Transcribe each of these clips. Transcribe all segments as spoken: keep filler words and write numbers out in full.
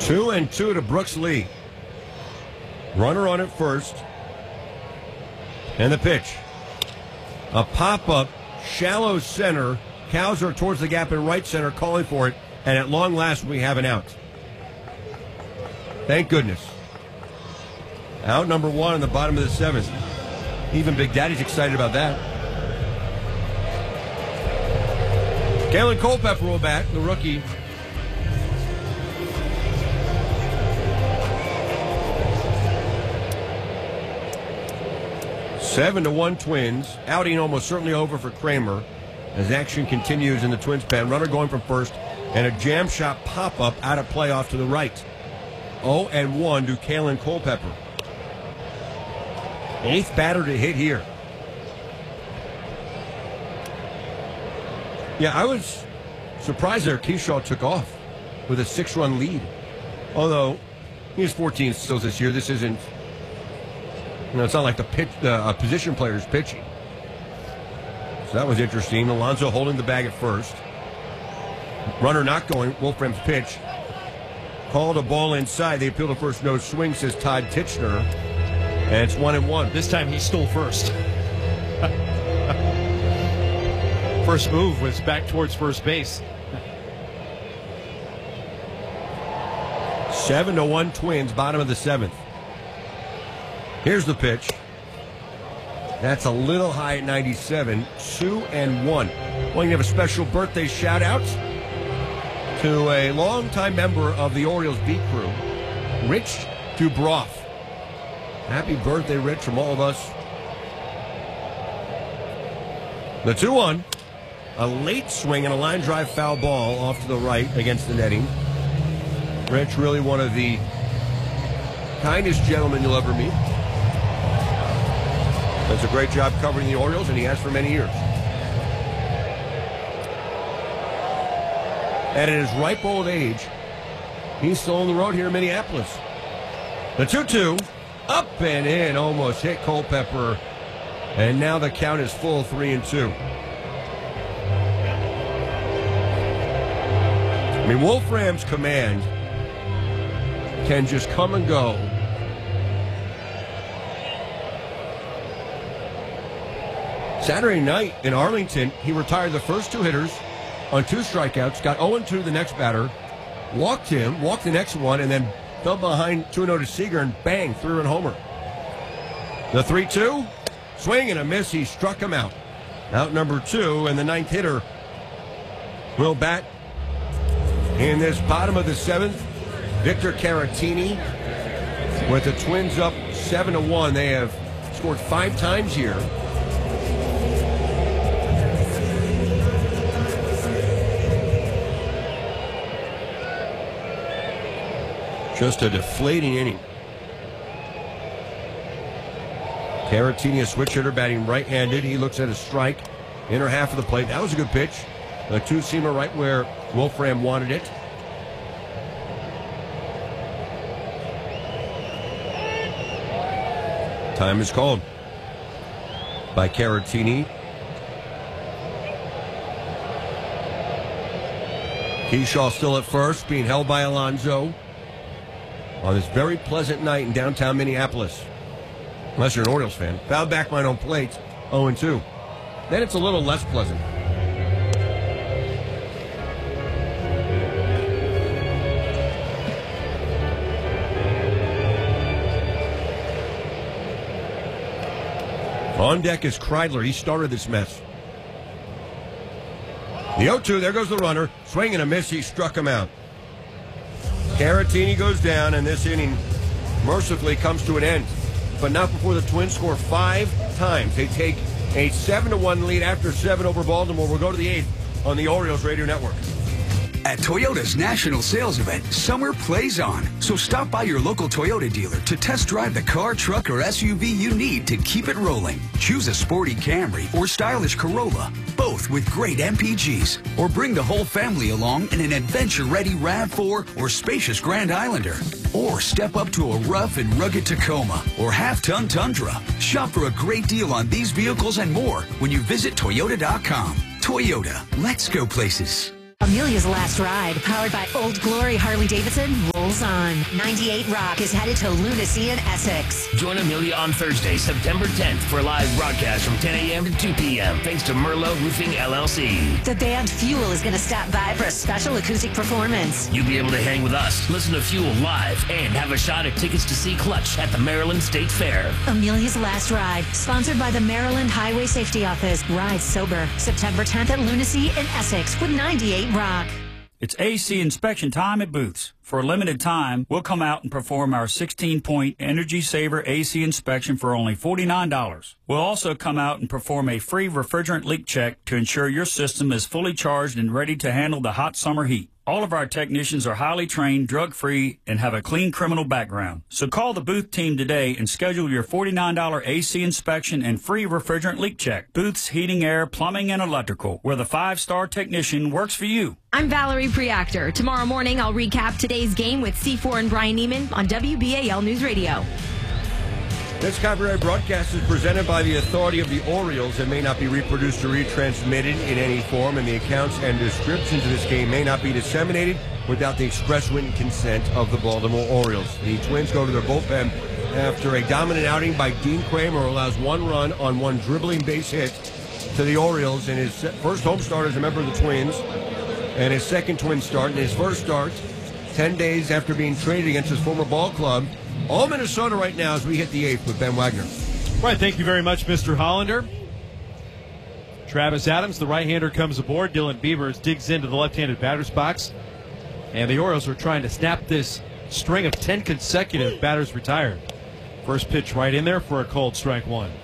Two and two to Brooks Lee. Runner on at first. And the pitch. A pop-up, shallow center. Cows are towards the gap in right center, calling for it. And at long last, we have an out. Thank goodness. Out number one in the bottom of the seventh. Even Big Daddy's excited about that. Kalen Culpepper will bat, the rookie. Seven to one Twins. Outing almost certainly over for Kramer as action continues in the Twins pen. Runner going from first and a jam shot pop-up out of play off to the right. oh and one to Kalen Culpepper. Eighth batter to hit here. Yeah, I was surprised there Keyshaw took off with a six-run lead. Although he's fourteen steals this year. This isn't, you know, it's not like the pitch, uh, position player's pitching. So that was interesting. Alonso holding the bag at first. Runner not going. Wolfram's pitch. Called a ball inside. They appeal to first, no swing, says Todd Titchener. And it's one and one. This time he stole first. First move was back towards first base. Seven to one Twins, bottom of the seventh. Here's the pitch. That's a little high at ninety-seven. Two and one. Well, you have a special birthday shout out to a longtime member of the Orioles beat crew, Rich Dubroff. Happy birthday, Rich, from all of us. The two one. A late swing and a line drive foul ball off to the right against the netting. Rich, really one of the kindest gentlemen you'll ever meet. Does a great job covering the Orioles, and he has for many years. And at his ripe old age, he's still on the road here in Minneapolis. The two two, up and in, almost hit Culpepper. And now the count is full, three and two. I mean, Wolfram's command can just come and go. Saturday night in Arlington, he retired the first two hitters on two strikeouts, got oh and two the next batter, walked him, walked the next one, and then fell behind two and oh to Seager and bang, three-run homer. The three two, swing and a miss, he struck him out. Out number two, and the ninth hitter will bat in this bottom of the seventh. Victor Caratini with the Twins up seven to one. They have scored five times here. Just a deflating inning. Caratini, a switch hitter, batting right-handed. He looks at a strike, inner half of the plate. That was a good pitch. A two-seamer right where Wolfram wanted it. Time is called by Caratini. Keyshaw still at first, being held by Alonso on this very pleasant night in downtown Minneapolis. Unless you're an Orioles fan. Foul back line on plate, oh and two. Then it's a little less pleasant. On deck is Kreidler. He started this mess. The oh two, there goes the runner. Swing and a miss, he struck him out. Caratini goes down, and this inning mercifully comes to an end. But not before the Twins score five times. They take a seven to one lead after seven over Baltimore. We'll go to the eighth on the Orioles Radio Network. At Toyota's national sales event, summer plays on. So stop by your local Toyota dealer to test drive the car, truck, or S U V you need to keep it rolling. Choose a sporty Camry or stylish Corolla, both with great M P Gs. Or bring the whole family along in an adventure-ready RAV four or spacious Grand Islander. Or step up to a rough and rugged Tacoma or half-ton Tundra. Shop for a great deal on these vehicles and more when you visit Toyota dot com. Toyota, let's go places. Amelia's Last Ride, powered by Old Glory Harley-Davidson, rolls on. ninety-eight Rock is headed to Lunacy in Essex. Join Amelia on Thursday, September tenth for a live broadcast from ten a.m. to two p.m. thanks to Merlot Roofing, L L C. The band Fuel is going to stop by for a special acoustic performance. You'll be able to hang with us, listen to Fuel live, and have a shot at tickets to see Clutch at the Maryland State Fair. Amelia's Last Ride, sponsored by the Maryland Highway Safety Office. Ride sober. September tenth at Lunacy in Essex with ninety-eight Rock. It's A C inspection time at Booth's. For a limited time, we'll come out and perform our sixteen-point Energy Saver A C inspection for only forty-nine dollars. We'll also come out and perform a free refrigerant leak check to ensure your system is fully charged and ready to handle the hot summer heat. All of our technicians are highly trained, drug-free, and have a clean criminal background. So call the Booth team today and schedule your forty-nine dollars A C inspection and free refrigerant leak check. Booth's Heating, Air, Plumbing, and Electrical, where the five-star technician works for you. I'm Valerie Preactor. Tomorrow morning, I'll recap today's game with C four and Brian Neiman on W B A L News Radio. This copyright broadcast is presented by the authority of the Orioles and may not be reproduced or retransmitted in any form, and the accounts and descriptions of this game may not be disseminated without the express written consent of the Baltimore Orioles. The Twins go to their bullpen after a dominant outing by Dean Kramer, who allows one run on one dribbling base hit to the Orioles in his first home start as a member of the Twins, and his second Twins start, and his first start ten days after being traded against his former ball club. All Minnesota right now as we hit the eighth with Ben Wagner. Right, thank you very much, Mister Hollander. Travis Adams, the right-hander, comes aboard. Dylan Beavers digs into the left-handed batter's box. And the Orioles are trying to snap this string of ten consecutive batters retired. First pitch right in there for a cold strike one.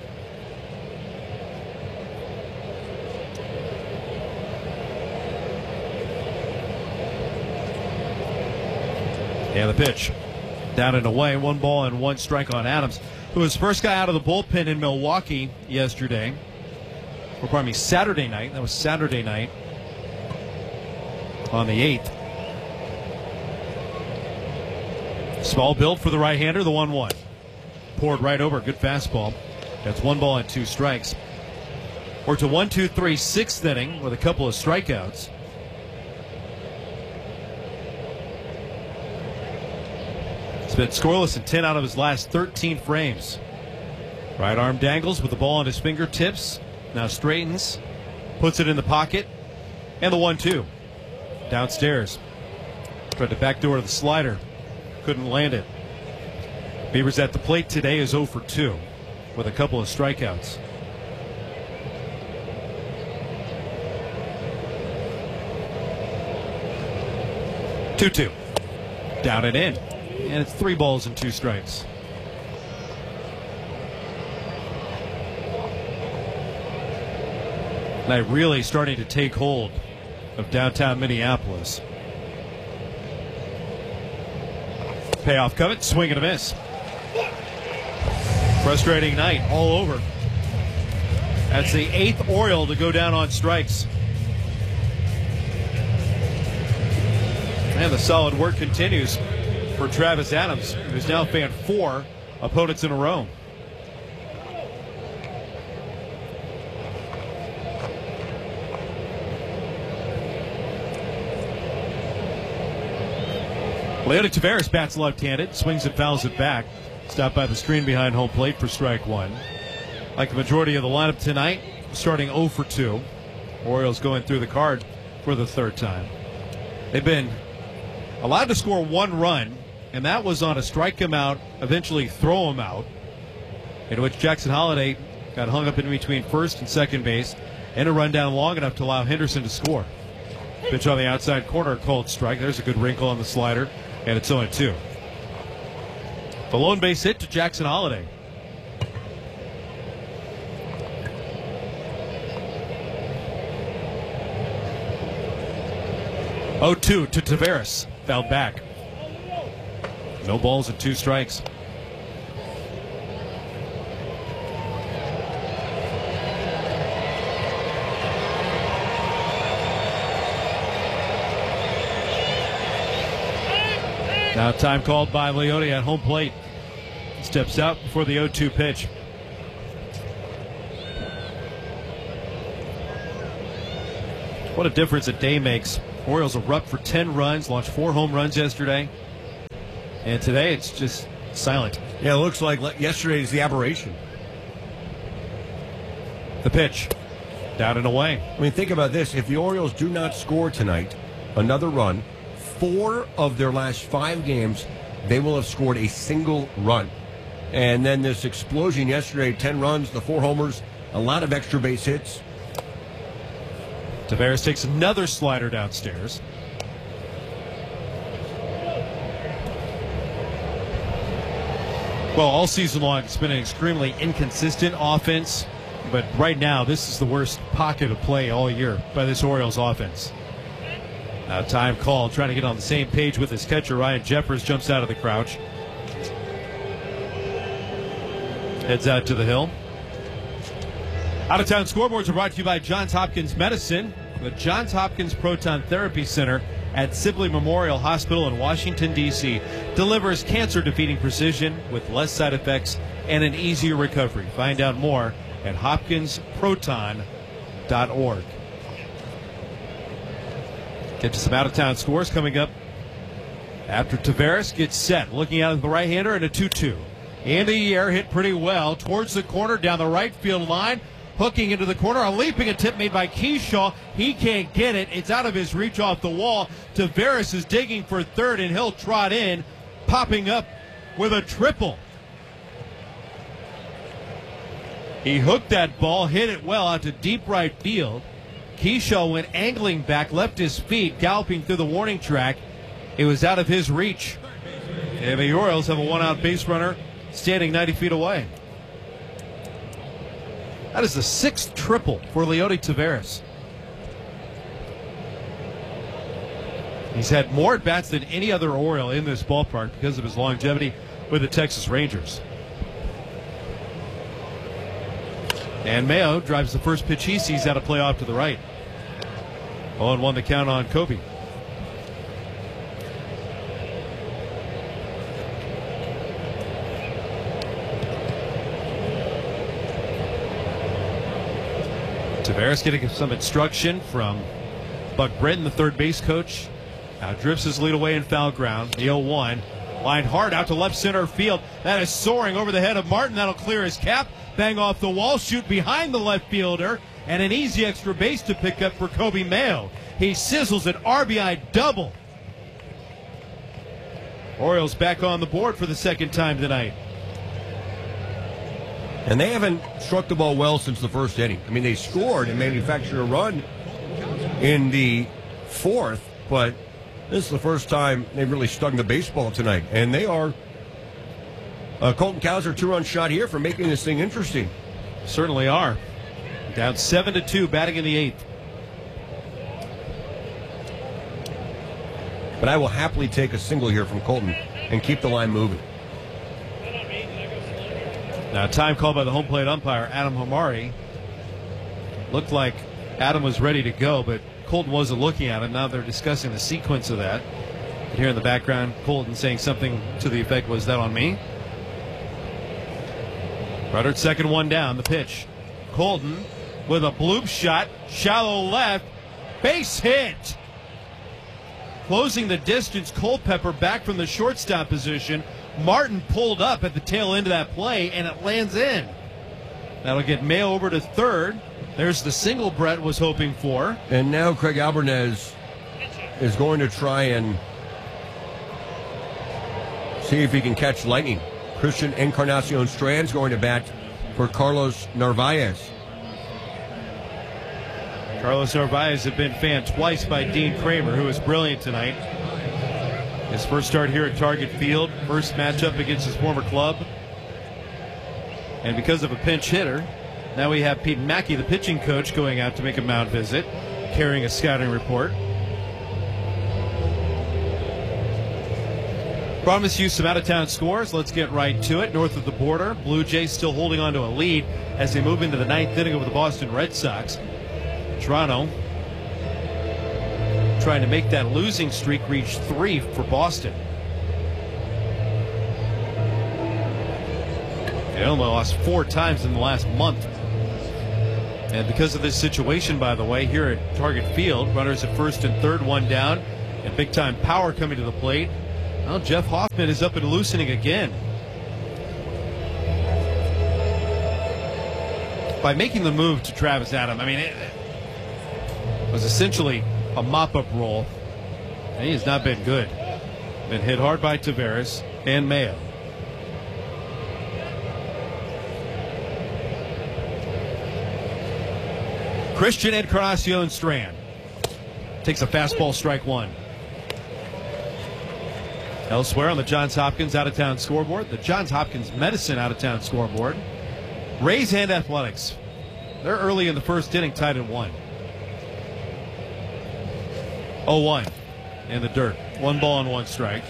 And the pitch. Down and away, one ball and one strike on Adams, who was first guy out of the bullpen in Milwaukee yesterday. Or pardon me, Saturday night. That was Saturday night on the eighth. Small build for the right-hander, the one one. Poured right over, good fastball. That's one ball and two strikes. We're to one, two, three, sixth inning with a couple of strikeouts. He's been scoreless in ten out of his last thirteen frames. Right arm dangles with the ball on his fingertips. Now straightens, puts it in the pocket, and the one two. Downstairs. Tried to backdoor the slider. Couldn't land it. Beavers at the plate today is oh for two with a couple of strikeouts. two two. Down and in. And it's three balls and two strikes. Night really starting to take hold of downtown Minneapolis. Payoff coming, swing and a miss. Frustrating night all over. That's the eighth Oriole to go down on strikes. And the solid work continues for Travis Adams, who's now fanned four opponents in a row. Leody Taveras bats left-handed, swings and fouls it back. Stopped by the screen behind home plate for strike one. Like the majority of the lineup tonight, starting oh for two. Orioles going through the card for the third time. They've been allowed to score one run, and that was on a strike him out, eventually throw him out, in which Jackson Holliday got hung up in between first and second base, and a run down long enough to allow Henderson to score. Pitch on the outside corner, cold strike. There's a good wrinkle on the slider, and it's oh two. The lone base hit to Jackson Holliday. oh two to Taveras. Fouled back. No balls and two strikes. Now time called by Leody at home plate. Steps out before the oh two pitch. What a difference a day makes Orioles erupt for ten runs, launched four home runs yesterday. And today it's just silent. Yeah, it looks like yesterday is the aberration. The pitch. Down and away. I mean, think about this. If the Orioles do not score tonight, another run, four of their last five games, they will have scored a single run. And then this explosion yesterday, ten runs, the four homers, a lot of extra base hits. Taveras takes another slider downstairs. Well, all season long, it's been an extremely inconsistent offense. But right now, this is the worst pocket of play all year by this Orioles offense. Now, time call, trying to get on the same page with his catcher. Ryan Jeffers jumps out of the crouch. Heads out to the hill. Out-of-town scoreboards are brought to you by Johns Hopkins Medicine. The Johns Hopkins Proton Therapy Center at Sibley Memorial Hospital in Washington, D C delivers cancer-defeating precision with less side effects and an easier recovery. Find out more at hopkins proton dot org. Get to some out-of-town scores coming up after Taveras gets set. Looking out at the right-hander and a two two. In the air, hit pretty well towards the corner down the right field line. Hooking into the corner, a leaping attempt made by Keyshaw. He can't get it. It's out of his reach off the wall. Taveras is digging for third, and he'll trot in, popping up with a triple. He hooked that ball, hit it well out to deep right field. Keyshaw went angling back, left his feet, galloping through the warning track. It was out of his reach. And the Orioles have a one-out base runner standing ninety feet away. That is the sixth triple for Leody Taveras. He's had more at-bats than any other Oriole in this ballpark because of his longevity with the Texas Rangers. And Mayo drives the first pitch he sees out of play off to the right. oh and one the count on Kobe. Taveras getting some instruction from Buck Britton, the third base coach. Now drifts his lead away in foul ground. The oh one. Lined hard out to left center field. That is soaring over the head of Martin. That'll clear his cap. Bang off the wall. Shoot behind the left fielder. And an easy extra base to pick up for Kobe Mayo. He sizzles an R B I double. Orioles back on the board for the second time tonight. And they haven't struck the ball well since the first inning. I mean, they scored and manufactured a run in the fourth, but this is the first time they've really stung the baseball tonight. And they are uh, Colton Cowser two-run shot here for making this thing interesting. Certainly are. Down seven to two, batting in the eighth. But I will happily take a single here from Colton and keep the line moving. Now, time called by the home plate umpire, Adam Hamari. Looked like Adam was ready to go, but Colton wasn't looking at him. Now they're discussing the sequence of that. You can hear in the background Colton saying something to the effect, "Was that on me?" Rutter at second, one down. The pitch. Colton with a bloop shot, shallow left, base hit. Closing the distance, Culpepper back from the shortstop position. Martin pulled up at the tail end of that play, and it lands in. That'll get Mayo over to third. There's the single Brett was hoping for. And now Craig Albernez is going to try and see if he can catch lightning. Christian Encarnacion Strand's going to bat for Carlos Narvaez. Carlos Narvaez had been fanned twice by Dean Kramer, who was brilliant tonight. His first start here at Target Field, first matchup against his former club. And because of a pinch hitter, now we have Pete Mackey, the pitching coach, going out to make a mound visit, carrying a scouting report. Promise you some out-of-town scores. Let's get right to it. North of the border, Blue Jays still holding on to a lead as they move into the ninth inning over the Boston Red Sox. Toronto trying to make that losing streak reach three for Boston. They only lost four times in the last month. And because of this situation, by the way, here at Target Field, runners at first and third, one down, and big-time power coming to the plate. Well, Jeff Hoffman is up and loosening again. By making the move to Travis Adam, I mean, it was essentially a mop-up role, and he has not been good. Been hit hard by Taveras and Mayo. Christian Encarnacion Strand takes a fastball, strike one. Elsewhere on the Johns Hopkins out-of-town scoreboard, the Johns Hopkins Medicine out-of-town scoreboard, Rays Hand Athletics. They're early in the first inning, tied at one. oh one in the dirt. One ball and one strike.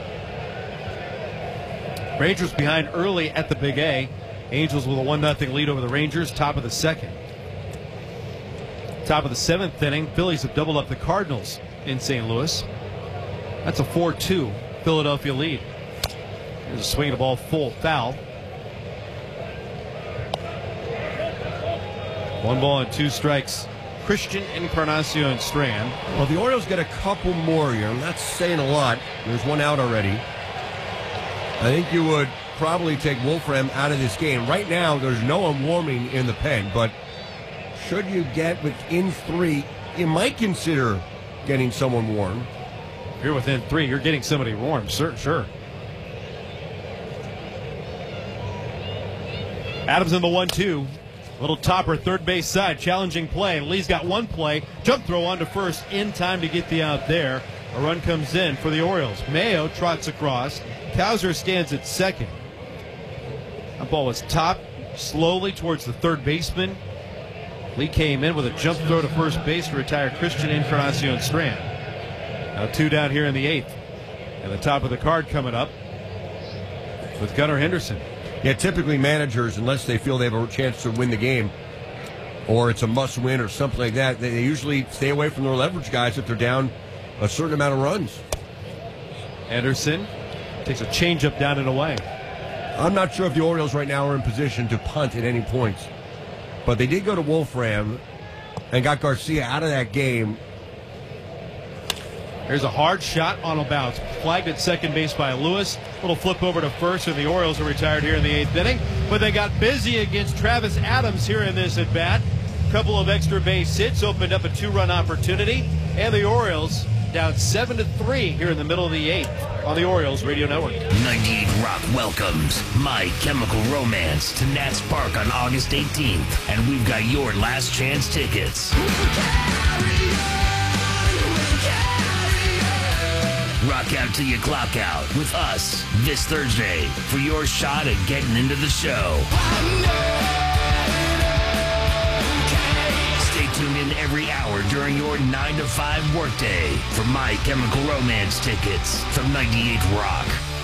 Rangers behind early at the Big A. Angels with a one nothing lead over the Rangers, top of the second. Top of the seventh inning, Phillies have doubled up the Cardinals in Saint Louis. That's a four two Philadelphia lead. There's a swing of the ball, full foul. One ball and two strikes. Christian Encarnacion Strand. Well, the Orioles get a couple more here. I'm not saying a lot. There's one out already. I think you would probably take Wolfram out of this game. Right now, there's no one warming in the pen, but should you get within three, you might consider getting someone warm. If you're within three, you're getting somebody warm. Sure, sure. Adams in the one two. Little topper, third base side, challenging play. Lee's got one play. Jump throw onto first in time to get the out there. A run comes in for the Orioles. Mayo trots across. Cowser stands at second. That ball was topped slowly towards the third baseman. Lee came in with a jump throw to first base to retire Christian Encarnacion Strand. Now two down here in the eighth. And the top of the card coming up with Gunnar Henderson. Yeah, typically managers, unless they feel they have a chance to win the game, or it's a must-win or something like that, they usually stay away from their leverage guys if they're down a certain amount of runs. Henderson takes a changeup down and away. I'm not sure if the Orioles right now are in position to punt at any points, but they did go to Wolfram and got Garcia out of that game. There's a hard shot on a bounce. Flagged at second base by Lewis. Little flip over to first, and the Orioles are retired here in the eighth inning. But they got busy against Travis Adams here in this at-bat. Couple of extra base hits opened up a two-run opportunity. And the Orioles down seven to three here in the middle of the eighth on the Orioles Radio Network. ninety-eight Rock welcomes My Chemical Romance to Nats Park on August eighteenth. And we've got your last chance tickets. Rock out till you clock out with us this Thursday for your shot at getting into the show. Stay tuned in every hour during your nine to five workday for My Chemical Romance tickets from ninety-eight Rock.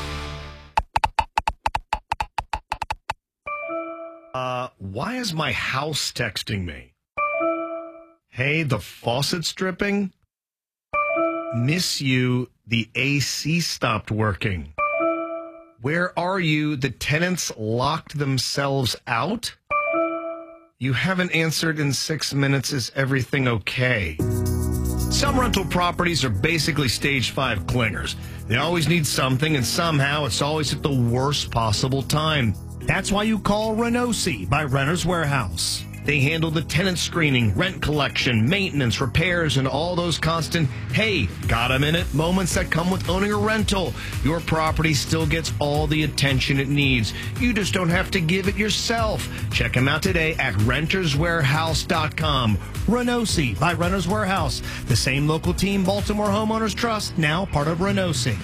Uh, why is my house texting me? Hey, the faucet's dripping? Miss you, the A C stopped working. Where are you? The tenants locked themselves out? You haven't answered in six minutes. Is everything okay? Some rental properties are basically stage five clingers. They always need something, and somehow it's always at the worst possible time. That's why you call Renosi by Renter's Warehouse. They handle the tenant screening, rent collection, maintenance, repairs, and all those constant, hey, got a minute moments that come with owning a rental. Your property still gets all the attention it needs. You just don't have to give it yourself. Check them out today at renters warehouse dot com. Renosi by Renters Warehouse. The same local team Baltimore Homeowners Trust, now part of Renosi.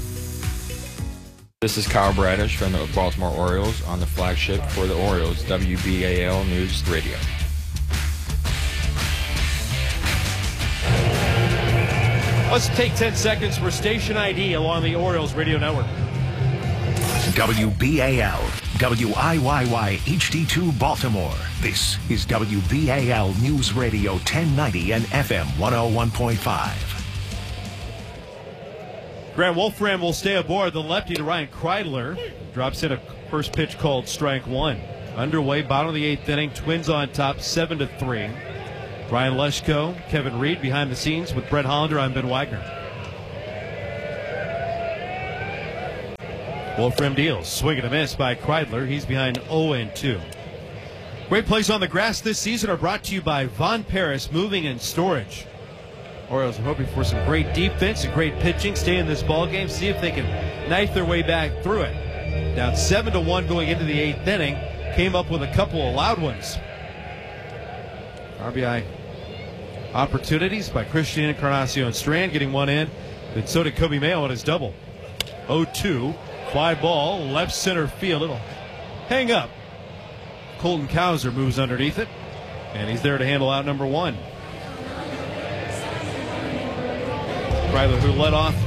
This is Kyle Bradish from the Baltimore Orioles on the flagship for the Orioles, W B A L News Radio. Let's take ten seconds for station I D along the Orioles Radio Network. W B A L, W I Y Y H D two Baltimore. This is W B A L News Radio ten ninety and F M one oh one point five. Grant Wolfram will stay aboard. The lefty to Ryan Kreidler drops in a first pitch called strike one. underway, bottom of the eighth inning. Twins on top, seven to three. Brian Leschko, Kevin Reed behind the scenes with Brett Hollander. I'm Ben Wagner. Wolfram deals. Swing and a miss by Kreidler. He's behind oh and two. Great plays on the grass this season are brought to you by Von Paris Moving and Storage. Orioles are hoping for some great defense and great pitching. Stay in this ball game. See if they can knife their way back through it. Down seven to one going into the eighth inning. Came up with a couple of loud ones. R B I opportunities by Christian Encarnacion Strand getting one in. And so did Kobe Mayo on his double. oh two. Fly ball, left center field. It'll hang up. Colton Cowser moves underneath it. And he's there to handle out number one. Kreidler, who led off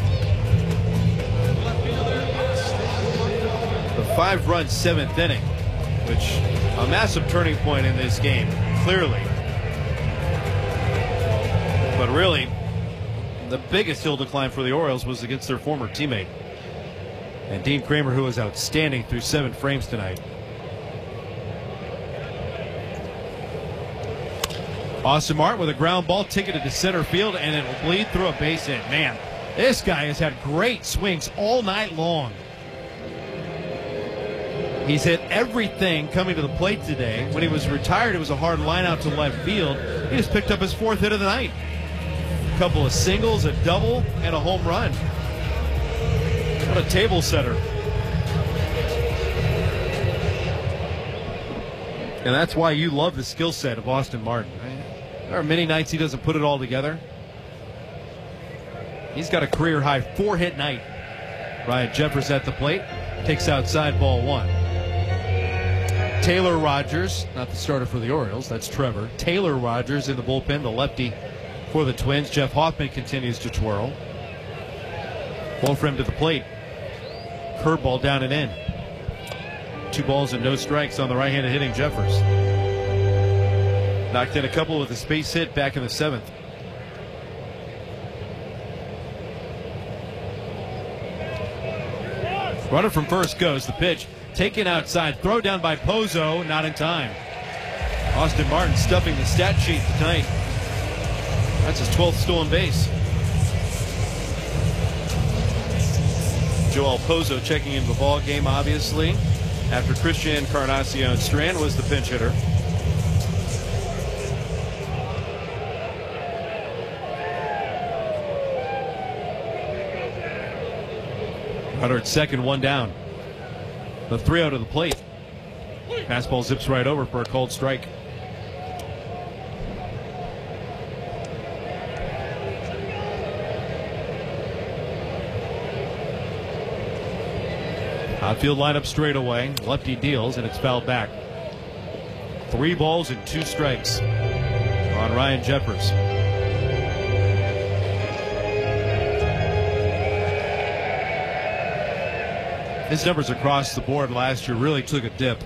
the five-run seventh inning, which a massive turning point in this game, clearly. But really, the biggest hill decline for the Orioles was against their former teammate. And Dean Kramer, who was outstanding through seven frames tonight. Austin Martin with a ground ball ticketed to center field, and it'll bleed through a base hit. Man, this guy has had great swings all night long. He's hit everything coming to the plate today. When he was retired, it was a hard line out to left field. He just picked up his fourth hit of the night. A couple of singles, a double, and a home run. What a table setter. And that's why you love the skill set of Austin Martin. There are many nights he doesn't put it all together. He's got a career high four hit night. Ryan Jeffers at the plate. Takes outside ball one. Taylor Rogers, not the starter for the Orioles, that's Trevor. Taylor Rogers in the bullpen, the lefty for the Twins. Jeff Hoffman continues to twirl. Wolfram to the plate. Curveball down and in. Two balls and no strikes on the right-handed hitting Jeffers. Knocked in a couple with a space hit back in the seventh. Runner from first goes. The pitch taken outside. Throw down by Pozo. Not in time. Austin Martin stuffing the stat sheet tonight. That's his twelfth stolen base. Joel Pozo checking into the ball game, obviously, after Christian Encarnacion Strand was the pinch hitter. Runner at second, one down. The three oh to the plate. Fastball zips right over for a cold strike. Outfield lineup straight away. Lefty deals, and it's fouled back. Three balls and two strikes on Ryan Jeffers. His numbers across the board last year really took a dip.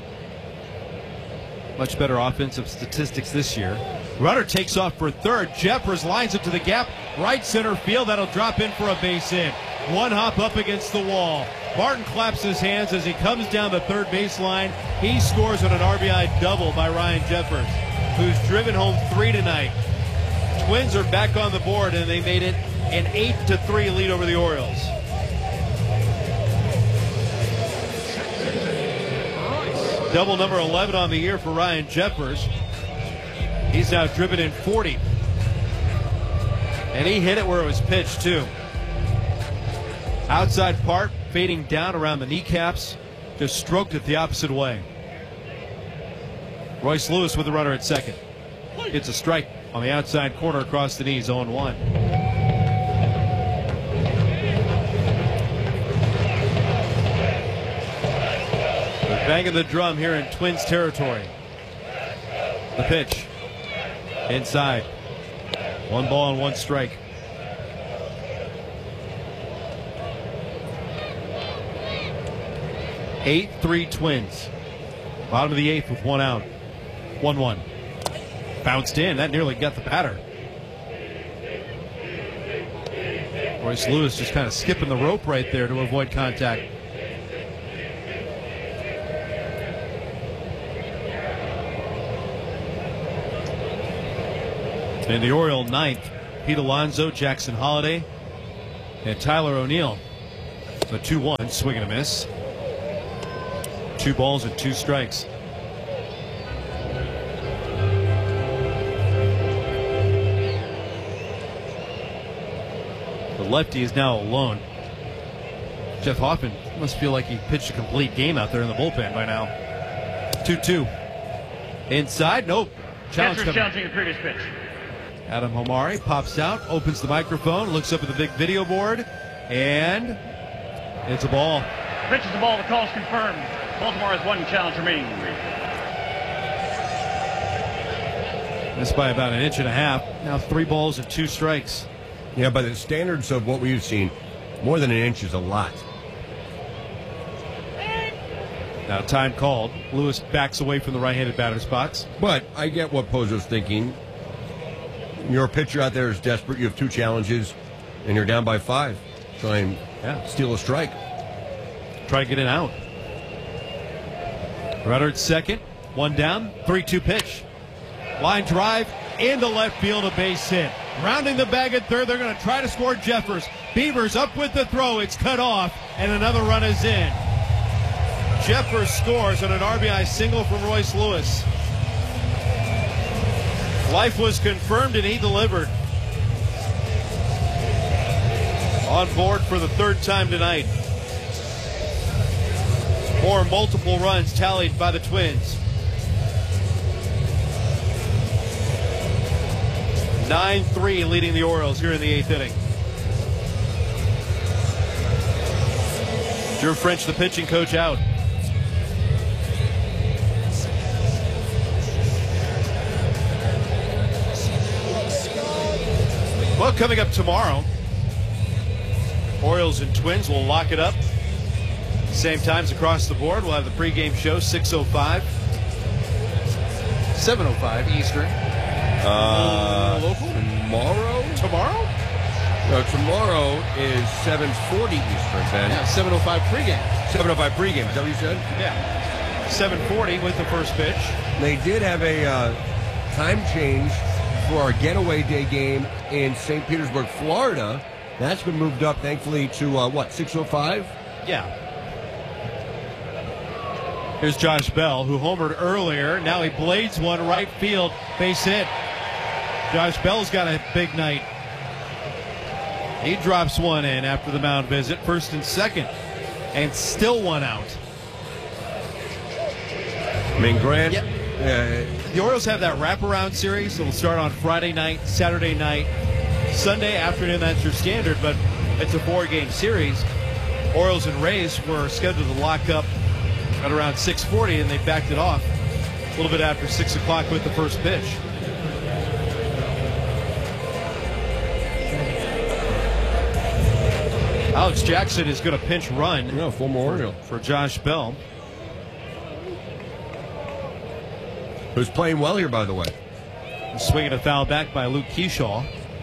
Much better offensive statistics this year. Runner takes off for third. Jeffers lines it to the gap. Right center field. That'll drop in for a base hit. One hop up against the wall. Martin claps his hands as he comes down the third baseline. He scores on an R B I double by Ryan Jeffers, who's driven home three tonight. Twins are back on the board, and they made it an eight to three lead over the Orioles. Double number eleven on the year for Ryan Jeffers. He's now driven in forty. And he hit it where it was pitched, too. Outside part, fading down around the kneecaps. Just stroked it the opposite way. Royce Lewis with the runner at second. Gets a strike on the outside corner across the knees, oh one. They're banging the drum here in Twins territory. The pitch. Inside. One ball and one strike. eight three Twins. Bottom of the eighth with one out. one one. Bounced in. That nearly got the batter. Royce Lewis just kind of skipping the rope right there to avoid contact. In the Oriole ninth, Pete Alonso, Jackson Holiday, and Tyler O'Neill. So two one, swing and a miss. Two balls and two strikes. The lefty is now alone. Jeff Hoffman must feel like he pitched a complete game out there in the bullpen by now. two two. Inside, nope. Challenge Catcher's challenging the previous pitch. Adam Homari pops out, opens the microphone, looks up at the big video board, and it's a ball. Pitches the ball, the call is confirmed. Baltimore has one challenge remaining. Missed by about an inch and a half. Now three balls and two strikes. Yeah, by the standards of what we've seen, more than an inch is a lot. Now time called. Lewis backs away from the right-handed batter's box. But I get what Pozo's thinking. Your pitcher out there is desperate. You have two challenges, and you're down by five. Try and yeah. steal a strike. Try to get it out. Runner at second. One down. three two pitch. Line drive into left field, a base hit. Rounding the bag at third, they're going to try to score Jeffers. Beavers up with the throw. It's cut off, and another run is in. Jeffers scores on an R B I single from Royce Lewis. Life was confirmed, and he delivered. On board for the third time tonight. More multiple runs tallied by the Twins. nine three leading the Orioles here in the eighth inning. Drew French, the pitching coach, out. Well, coming up tomorrow, Orioles and Twins will lock it up. Same times across the board. We'll have the pregame show, six oh five. seven oh five Eastern. Uh, local? Tomorrow? Tomorrow? No, tomorrow is seven forty Eastern, Ben. Yeah, seven oh five pregame. seven oh five pregame, is that what you said? Yeah. seven forty with the first pitch. They did have a uh, time change for our getaway day game in Saint Petersburg, Florida. That's been moved up, thankfully, to, uh, what, six oh five? Yeah. Here's Josh Bell, who homered earlier. Now he blades one right field. Base hit. Josh Bell's got a big night. He drops one in after the mound visit, first and second, and still one out. I mean, Grant, yep. uh, the Orioles have that wraparound series. It'll start on Friday night, Saturday night, Sunday afternoon. That's your standard, but it's a four-game series. Orioles and Rays were scheduled to lock up at around six forty, and they backed it off a little bit after six o'clock with the first pitch. Alex Jackson is going to pinch run. Yeah, former Oriole. For Josh Bell. Who's playing well here, by the way. Swinging a foul back by Luke Keyshaw.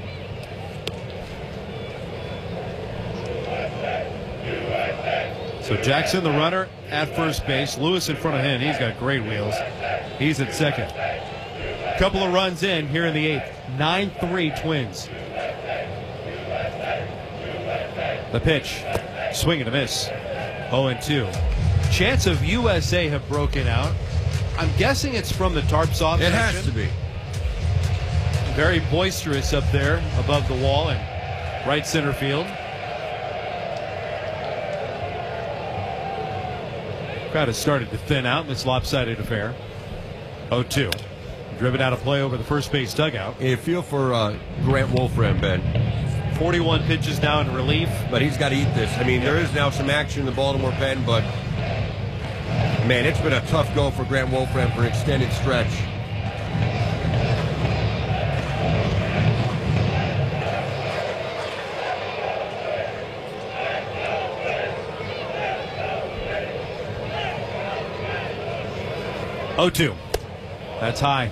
So Jackson, the runner, at first base. Lewis in front of him. He's got great wheels. He's at second. Couple of runs in here in the eighth. nine three Twins. The pitch. Swing and a miss. oh and two. Chants of U S A have broken out. I'm guessing it's from the tarps off It section. has to be. Very boisterous up there above the wall in right center field. Crowd has started to thin out in this lopsided affair. oh two. Driven out of play over the first base dugout. You feel for uh, Grant Wolfram, Ben. forty-one pitches now in relief. But he's got to eat this. I mean, there is now some action in the Baltimore pen, but man, it's been a tough go for Grant Wolfram for an extended stretch. oh two. That's high.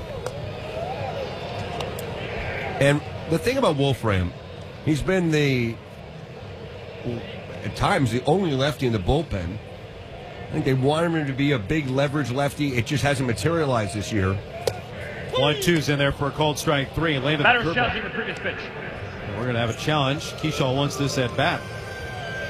And the thing about Wolfram, he's been the, at times, the only lefty in the bullpen. I think they want him to be a big leverage lefty. It just hasn't materialized this year. One two's in there for a called strike three. Landed Batter the challenging the previous pitch. We're going to have a challenge. Keyshaw wants this at bat.